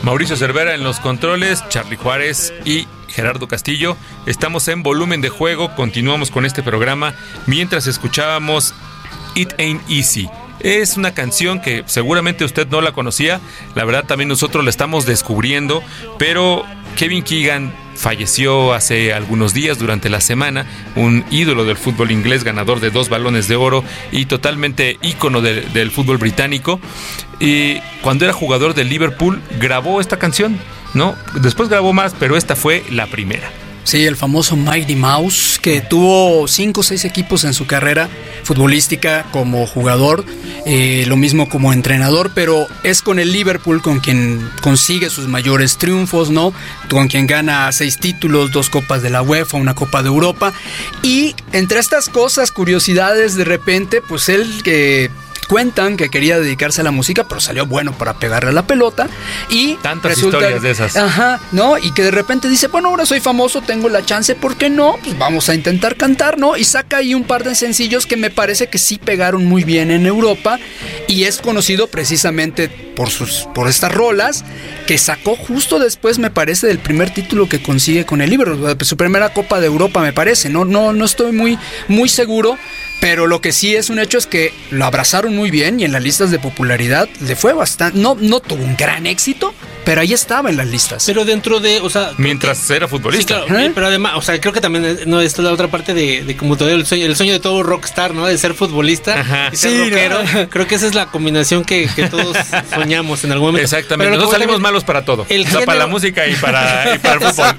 Mauricio Cervera en los controles, Charlie Juárez y Gerardo Castillo. Estamos en Volumen de Juego, continuamos con este programa mientras escuchábamos It Ain't Easy. Es una canción que seguramente usted no la conocía, la verdad también nosotros la estamos descubriendo, pero Kevin Keegan falleció hace algunos días durante la semana, un ídolo del fútbol inglés, ganador de 2 balones de oro y totalmente ícono del fútbol británico. Y cuando era jugador del Liverpool grabó esta canción, ¿no? Después grabó más, pero esta fue la primera. Sí, el famoso Mighty Mouse, que tuvo 5 o 6 equipos en su carrera futbolística como jugador, lo mismo como entrenador, pero es con el Liverpool con quien consigue sus mayores triunfos, ¿no? Con quien gana 6 títulos, 2 copas de la UEFA, una copa de Europa, y entre estas cosas, curiosidades, de repente, pues él que... cuentan que quería dedicarse a la música, pero salió bueno para pegarle a la pelota y tantas historias de esas. Ajá, ¿no? Y que de repente dice, bueno, ahora soy famoso, tengo la chance, ¿por qué no? Pues vamos a intentar cantar, ¿no? Y saca ahí un par de sencillos que me parece que sí pegaron muy bien en Europa y es conocido precisamente por estas rolas que sacó justo después, me parece, del primer título que consigue con el Liverpool, su primera Copa de Europa, me parece, no estoy muy seguro. Pero lo que sí es un hecho es que lo abrazaron muy bien y en las listas de popularidad le fue bastante. No tuvo un gran éxito, pero ahí estaba en las listas. Pero dentro de, o sea... Mientras era futbolista. Sí, claro, pero además, o sea, creo que también no es la otra parte de como todo el sueño de todo rockstar, ¿no? De ser futbolista. Ajá. Y ser rockero. No. Creo que esa es la combinación que todos soñamos en algún momento. Exactamente. Pero nosotros salimos malos para todo. Para la música y para el fútbol.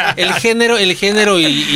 El género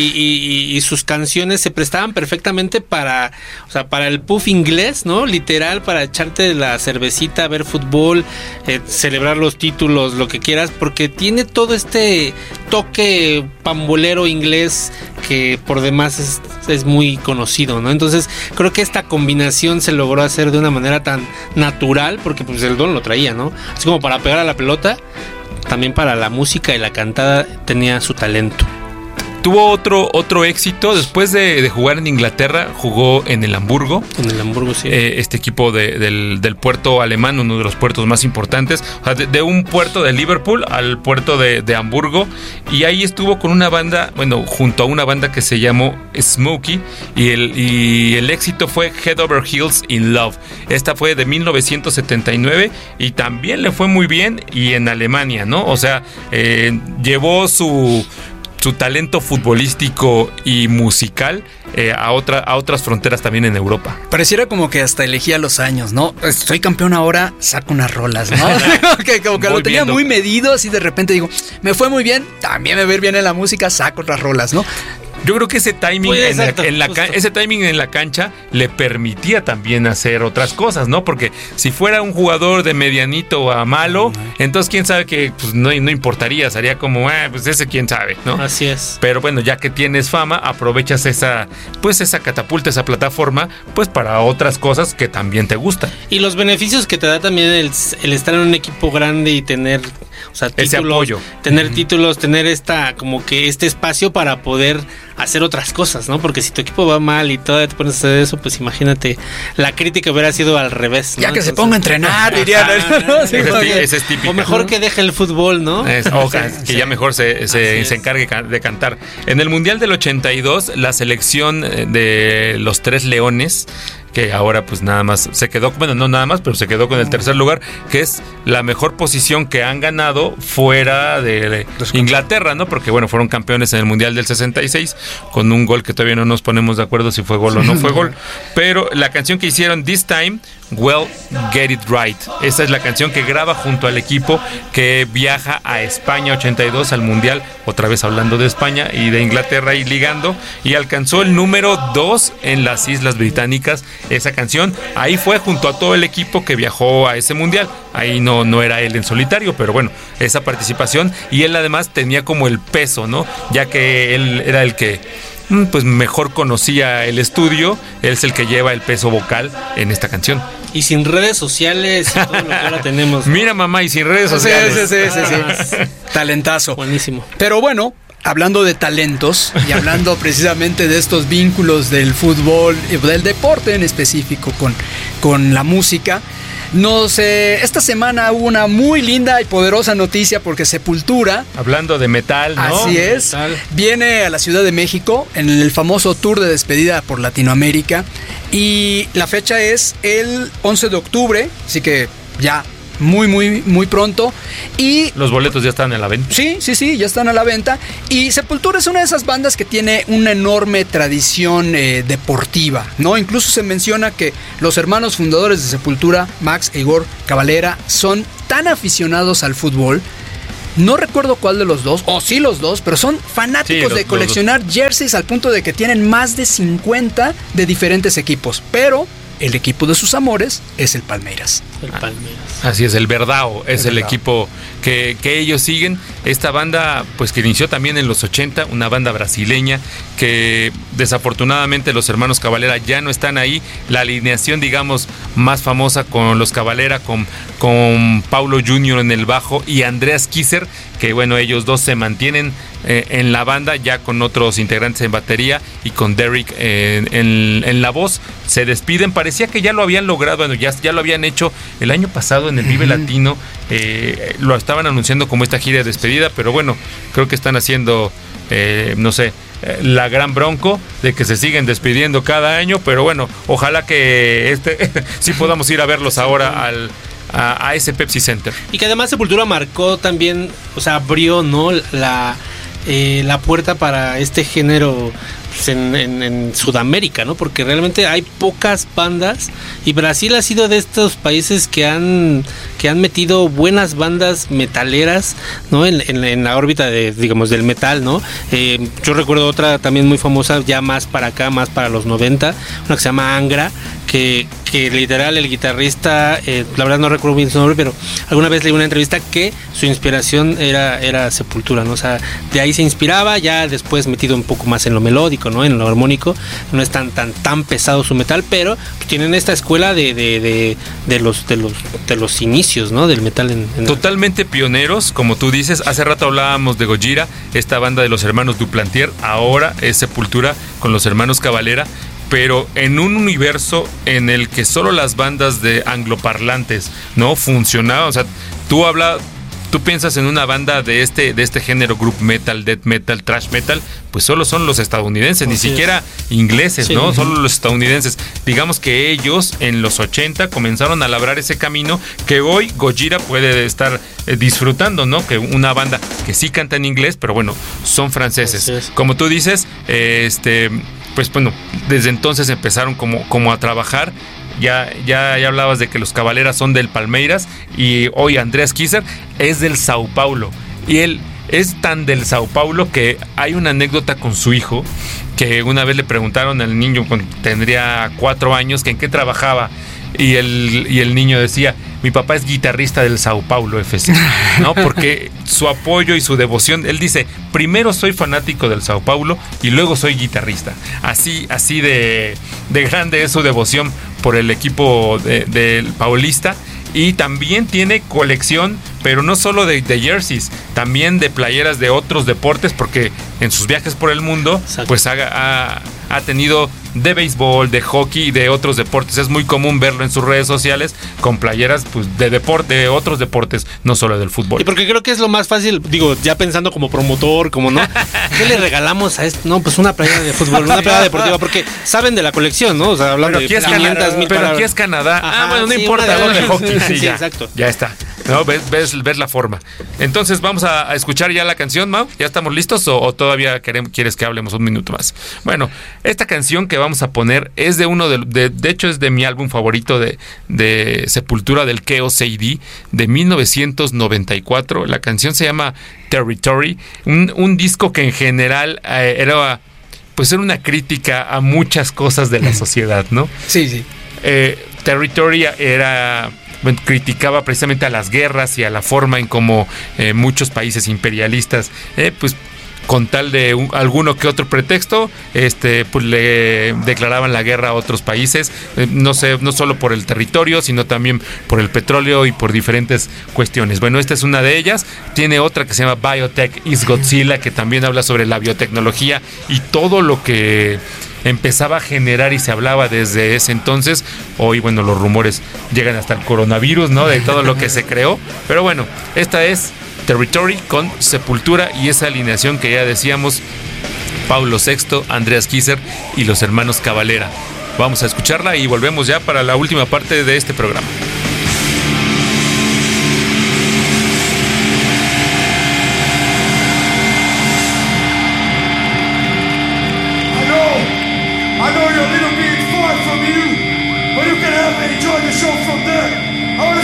y sus canciones se prestaban perfectamente para el puff inglés, ¿no? Literal, para echarte la cervecita, ver fútbol, celebrar los títulos, lo que quieras, porque tiene todo este toque pambolero inglés que por demás es muy conocido, ¿no? Entonces, creo que esta combinación se logró hacer de una manera tan natural, porque pues el don lo traía, ¿no? Así como para pegar a la pelota, también para la música y la cantada tenía su talento. Tuvo otro éxito después de jugar en Inglaterra, jugó en el Hamburgo. En el Hamburgo, sí. Este equipo del puerto alemán, uno de los puertos más importantes. O sea, de un puerto de Liverpool al puerto de Hamburgo. Y ahí estuvo con una banda, bueno, junto a una banda que se llamó Smokey. Y el éxito fue Head Over Heels in Love. Esta fue de 1979 y también le fue muy bien. Y en Alemania, ¿no? O sea, llevó su talento futbolístico y musical a otras fronteras también en Europa. Pareciera como que hasta elegía los años, ¿no? Soy campeón ahora, saco unas rolas, ¿no? como que lo tenía muy medido, así de repente digo, me fue muy bien, también me va a ir bien en la música, saco otras rolas, ¿no? Yo creo que ese timing ese timing en la cancha le permitía también hacer otras cosas, ¿no? Porque si fuera un jugador de medianito a malo, entonces quién sabe que pues, no importaría, sería como, pues ese quién sabe, ¿no? Así es. Pero bueno, ya que tienes fama, aprovechas esa catapulta, esa plataforma, pues para otras cosas que también te gustan. Y los beneficios que te da también el estar en un equipo grande y tener, o sea, títulos, ese apoyo. Tener títulos, tener como que este espacio para poder hacer otras cosas, ¿no? Porque si tu equipo va mal y todavía te pones a hacer eso, pues imagínate, la crítica hubiera sido al revés, ¿no? Ya que entonces, se ponga a entrenar, dirían, ¿no? Sí, ese es típico. O mejor que deje el fútbol, ¿no? Que ya mejor se encargue de cantar. En el Mundial del 82, la selección de los Tres Leones, que ahora pues nada más se quedó, bueno, no nada más, pero se quedó con el tercer lugar, que es la mejor posición que han ganado fuera de Inglaterra, ¿no? Porque bueno, fueron campeones en el Mundial del 66 con un gol que todavía no nos ponemos de acuerdo si fue gol o no fue gol, pero la canción que hicieron This Time, Well, Get It Right, esa es la canción que graba junto al equipo que viaja a España 82 al Mundial, otra vez hablando de España y de Inglaterra y ligando, y alcanzó el número 2 en las Islas Británicas. Esa canción, ahí fue junto a todo el equipo que viajó a ese mundial. Ahí no era él en solitario, pero bueno, esa participación, y él además tenía como el peso, ¿no? Ya que él era el que pues mejor conocía el estudio, él es el que lleva el peso vocal en esta canción. Y sin redes sociales y todo lo que ahora tenemos, ¿no? Mira, mamá, y sin redes sociales. Sí. Talentazo. Buenísimo. Pero bueno, hablando de talentos y hablando precisamente de estos vínculos del fútbol, del deporte en específico con la música, Esta semana hubo una muy linda y poderosa noticia porque Sepultura, hablando de metal, ¿no? Así es, viene a la Ciudad de México en el famoso tour de despedida por Latinoamérica y la fecha es el 11 de octubre, así que ya muy pronto. Y los boletos ya están en la venta. Sí, ya están a la venta. Y Sepultura es una de esas bandas que tiene una enorme tradición deportiva, ¿no? Incluso se menciona que los hermanos fundadores de Sepultura, Max e Igor Cavalera, son tan aficionados al fútbol. No recuerdo cuál de los dos, o sí los dos, pero son fanáticos de coleccionar jerseys al punto de que tienen más de 50 de diferentes equipos. Pero el equipo de sus amores es el Palmeiras. Así es, el Verdao es el equipo que ellos siguen. Esta banda, pues que inició también en los 80, una banda brasileña que desafortunadamente los hermanos Cavalera ya no están ahí. La alineación, digamos, más famosa con los Cavalera, con Paulo Junior en el bajo y Andreas Kisser, que bueno, ellos dos se mantienen en la banda ya con otros integrantes en batería y con Derek en la voz. Se despiden, parecía que ya lo habían logrado, bueno, ya lo habían hecho el año pasado en el Vive Latino, lo estaban anunciando como esta gira de despedida, pero bueno, creo que están haciendo, la gran bronco de que se siguen despidiendo cada año, pero bueno, ojalá que sí podamos ir a verlos ahora a ese Pepsi Center. Y que además Sepultura marcó también, o sea, abrió, ¿no?, la puerta para este género en Sudamérica, ¿no? Porque realmente hay pocas bandas y Brasil ha sido de estos países que han metido buenas bandas metaleras, ¿no? En la órbita del metal, ¿no? Yo recuerdo otra también muy famosa, ya más para acá, más para los 90, una que se llama Angra, que literal el guitarrista, la verdad no recuerdo bien su nombre, pero alguna vez leí una entrevista que su inspiración era Sepultura, ¿no? O sea, de ahí se inspiraba, ya después metido un poco más en lo melódico, ¿no? En lo armónico, no es tan pesado su metal, pero tienen esta escuela de los inicios, ¿no? Del metal totalmente pioneros, como tú dices. Hace rato hablábamos de Gojira, esta banda de los hermanos Duplantier, ahora es Sepultura con los hermanos Cavalera, pero en un universo en el que solo las bandas de angloparlantes no funcionaban. O sea, tú piensas en una banda de este género, group metal, death metal, thrash metal, pues solo son los estadounidenses, ni siquiera ingleses, ¿no? Solo los estadounidenses. Digamos que ellos en los 80 comenzaron a labrar ese camino que hoy Gojira puede estar disfrutando, ¿no? Que una banda que sí canta en inglés, pero bueno, son franceses. Como tú dices, pues bueno, desde entonces empezaron como a trabajar. Ya hablabas de que los Cavaleras son del Palmeiras y hoy Andreas Kisser es del Sao Paulo. Y él es tan del Sao Paulo que hay una anécdota con su hijo que una vez le preguntaron al niño cuando tendría 4 años que en qué trabajaba. Y el niño decía: mi papá es guitarrista del Sao Paulo FC, ¿no? Porque su apoyo y su devoción, él dice, primero soy fanático del Sao Paulo y luego soy guitarrista. Así de grande es su devoción por el equipo del paulista. Y también tiene colección, pero no solo de jerseys, también de playeras de otros deportes, porque en sus viajes por el mundo, pues ha tenido de béisbol, de hockey y de otros deportes. Es muy común verlo en sus redes sociales con playeras pues de otros deportes, no solo del fútbol. Y porque creo que es lo más fácil, digo, ya pensando como promotor, como no, ¿qué le regalamos a esto? No, pues una playera de fútbol, una playera deportiva, porque saben de la colección, ¿no? O sea, hablando de 500,000 pero aquí es Canadá. Ajá, bueno, no sí, importa, de hockey, sí, ya, exacto. Ya está. ¿No? ¿Ves la forma? Entonces vamos a escuchar ya la canción, Mau. ¿Ya estamos listos o todavía quieres que hablemos un minuto más? Bueno, esta canción que vamos a poner es de uno de hecho es de mi álbum favorito de Sepultura, del Chaos AD, de 1994. La canción se llama Territory, un disco que en general era una crítica a muchas cosas de la sociedad, ¿no? Sí. Territory criticaba precisamente a las guerras y a la forma en cómo muchos países imperialistas, pues con tal de alguno que otro pretexto, pues le declaraban la guerra a otros países, no solo por el territorio, sino también por el petróleo y por diferentes cuestiones. Bueno, esta es una de ellas. Tiene otra que se llama Biotech is Godzilla, que también habla sobre la biotecnología y todo lo que empezaba a generar y se hablaba desde ese entonces. Hoy, bueno, los rumores llegan hasta el coronavirus, ¿no? De todo lo que se creó. Pero bueno, esta es Territory con Sepultura y esa alineación que ya decíamos, Paulo VI, Andreas Kisser y los hermanos Cavalera. Vamos a escucharla y volvemos ya para la última parte de este programa. I know you're a little bit far from you, but you can help me enjoy the show from there. I want to